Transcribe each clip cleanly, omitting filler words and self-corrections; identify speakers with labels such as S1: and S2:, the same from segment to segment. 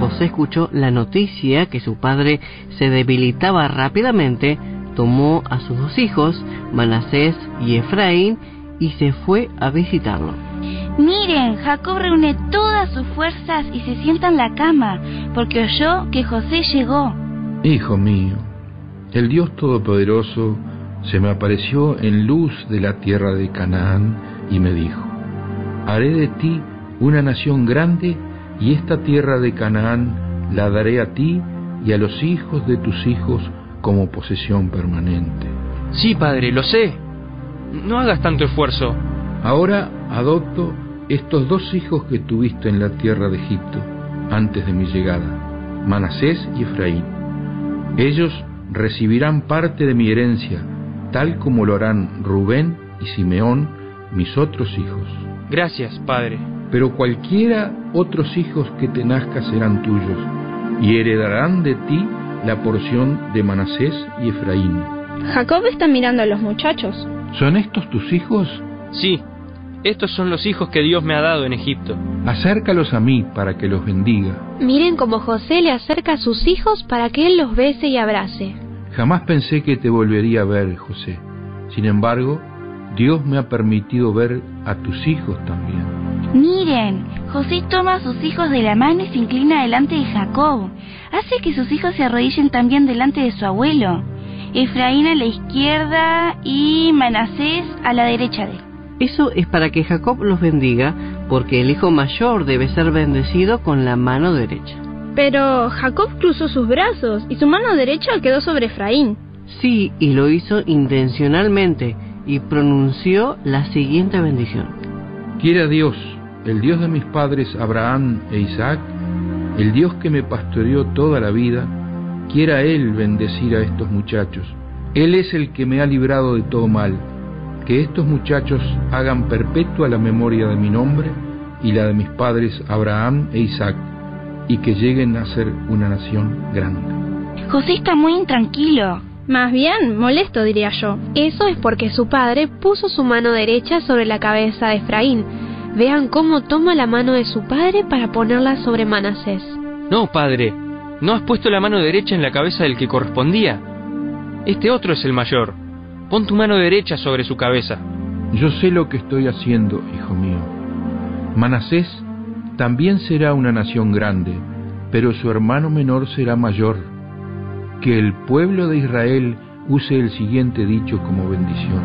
S1: José escuchó la noticia que su padre se debilitaba rápidamente, tomó a sus dos hijos, Manasés y Efraín, y se fue a visitarlo.
S2: Miren, Jacob reúne todas sus fuerzas y se sienta en la cama, porque oyó que José llegó.
S3: Hijo mío, el Dios Todopoderoso se me apareció en luz de la tierra de Canaán y me dijo: haré de ti una nación grande, y esta tierra de Canaán la daré a ti y a los hijos de tus hijos como posesión permanente.
S4: Sí, padre, lo sé. No hagas tanto esfuerzo.
S3: Ahora adopto estos dos hijos que tuviste en la tierra de Egipto antes de mi llegada, Manasés y Efraín. Ellos recibirán parte de mi herencia, tal como lo harán Rubén y Simeón, mis otros hijos.
S4: Gracias, padre.
S3: Pero cualquiera otros hijos que te nazca serán tuyos, y heredarán de ti la porción de Manasés y Efraín.
S5: Jacob está mirando a los muchachos.
S3: ¿Son estos tus hijos?
S4: Sí, estos son los hijos que Dios me ha dado en Egipto.
S3: Acércalos a mí para que los bendiga.
S6: Miren cómo José le acerca a sus hijos para que él los bese y abrace.
S3: Jamás pensé que te volvería a ver, José. Sin embargo, Dios me ha permitido ver a tus hijos también.
S2: Miren, José toma a sus hijos de la mano y se inclina delante de Jacob. Hace que sus hijos se arrodillen también delante de su abuelo. Efraín a la izquierda y Manasés a la derecha de él.
S1: Eso es para que Jacob los bendiga, porque el hijo mayor debe ser bendecido con la mano derecha.
S5: Pero Jacob cruzó sus brazos y su mano derecha quedó sobre Efraín.
S1: Sí, y lo hizo intencionalmente, y pronunció la siguiente bendición:
S3: Quiera Dios, el Dios de mis padres Abraham e Isaac, el Dios que me pastoreó toda la vida, quiera Él bendecir a estos muchachos. Él es el que me ha librado de todo mal. Que estos muchachos hagan perpetua la memoria de mi nombre y la de mis padres Abraham e Isaac, y que lleguen a ser una nación grande.
S2: José está muy intranquilo.
S5: Más bien, molesto, diría yo.
S6: Eso es porque su padre puso su mano derecha sobre la cabeza de Efraín. Vean cómo toma la mano de su padre para ponerla sobre Manasés.
S4: No, padre, no has puesto la mano derecha en la cabeza del que correspondía. Este otro es el mayor. Pon tu mano derecha sobre su cabeza.
S3: Yo sé lo que estoy haciendo, hijo mío. Manasés también será una nación grande, pero su hermano menor será mayor. Que el pueblo de Israel use el siguiente dicho como bendición: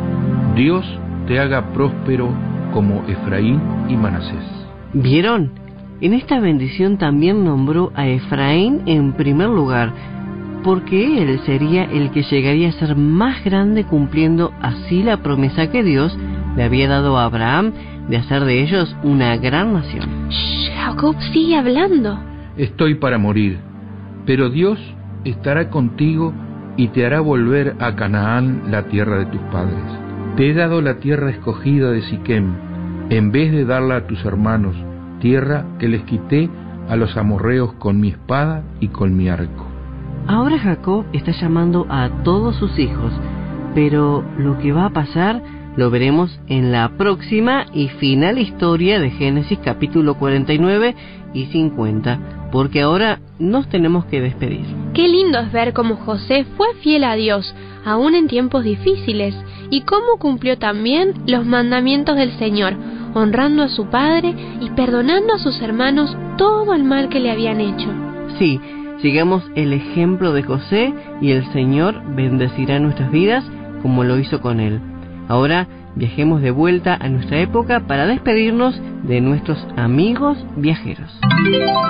S3: Dios te haga próspero como Efraín y Manasés.
S1: ¿Vieron? En esta bendición también nombró a Efraín en primer lugar, porque él sería el que llegaría a ser más grande, cumpliendo así la promesa que Dios le había dado a Abraham de hacer de ellos una gran nación.
S6: Jacob sigue hablando.
S3: Estoy para morir, pero Dios estará contigo y te hará volver a Canaán, la tierra de tus padres. Te he dado la tierra escogida de Siquem, en vez de darla a tus hermanos, tierra que les quité a los amorreos con mi espada y con mi arco.
S1: Ahora Jacob está llamando a todos sus hijos, pero lo que va a pasar lo veremos en la próxima y final historia de Génesis capítulo 49 y 50, porque ahora nos tenemos que despedir.
S6: Qué lindo es ver cómo José fue fiel a Dios, aún en tiempos difíciles, y cómo cumplió también los mandamientos del Señor, honrando a su padre y perdonando a sus hermanos todo el mal que le habían hecho.
S1: Sí, sigamos el ejemplo de José y el Señor bendecirá nuestras vidas como lo hizo con él. Ahora viajemos de vuelta a nuestra época para despedirnos de nuestros amigos viajeros.